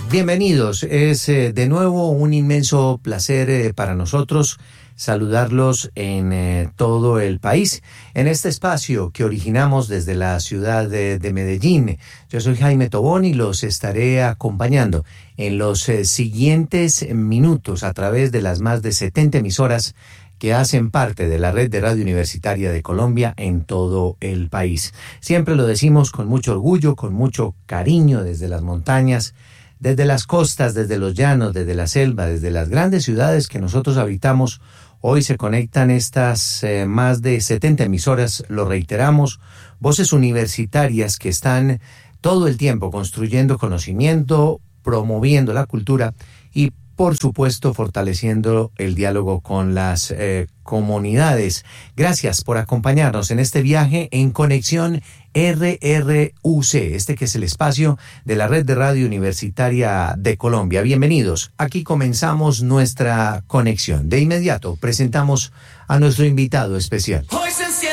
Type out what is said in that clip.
Bienvenidos, es de nuevo un inmenso placer para nosotros saludarlos en todo el país, en este espacio que originamos desde la ciudad de Medellín. Yo soy Jaime Tobón y los estaré acompañando en los siguientes minutos a través de las más de 70 emisoras que hacen parte de la red de Radio Universitaria de Colombia en todo el país. Siempre lo decimos con mucho orgullo, con mucho cariño, desde las montañas, desde las costas, desde los llanos, desde la selva, desde las grandes ciudades que nosotros habitamos. Hoy se conectan estas más de 70 emisoras, lo reiteramos, voces universitarias que están todo el tiempo construyendo conocimiento, promoviendo la cultura y por supuesto, fortaleciendo el diálogo con las comunidades. Gracias por acompañarnos en este viaje en Conexión RRUC, que es el espacio de la Red de Radio Universitaria de Colombia. Bienvenidos. Aquí comenzamos nuestra conexión. De inmediato presentamos a nuestro invitado especial.